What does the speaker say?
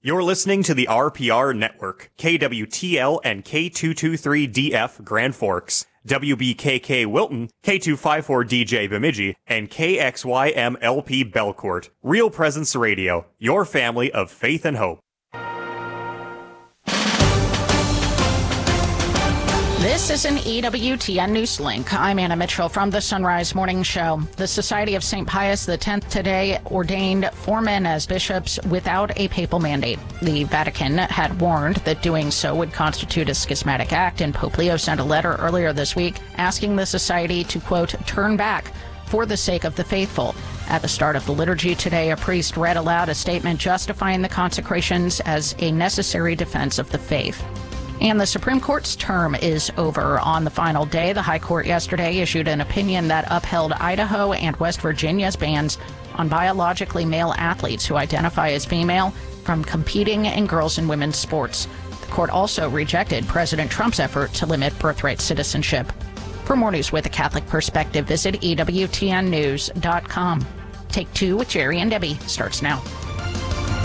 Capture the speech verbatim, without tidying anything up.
You're listening to the R P R Network, K W T L and K two twenty-three D F Grand Forks, W B K K Wilton, K two fifty-four D J Bemidji, and K X Y M L P Belcourt. Real Presence Radio, your family of faith and hope. This is an E W T N Newslink. I'm Anna Mitchell from the Sunrise Morning Show. The Society of Saint Pius X today ordained four men as bishops without a papal mandate. The Vatican had warned that doing so would constitute a schismatic act, and Pope Leo sent a letter earlier this week asking the society to, quote, turn back for the sake of the faithful. At the start of the liturgy today, a priest read aloud a statement justifying the consecrations as a necessary defense of the faith. And the Supreme Court's term is over. On the final day, the High Court yesterday issued an opinion that upheld Idaho and West Virginia's bans on biologically male athletes who identify as female from competing in girls' and women's sports. The court also rejected President Trump's effort to limit birthright citizenship. For more news with a Catholic perspective, visit E W T N news dot com. Take Two with Jerry and Debbie starts now.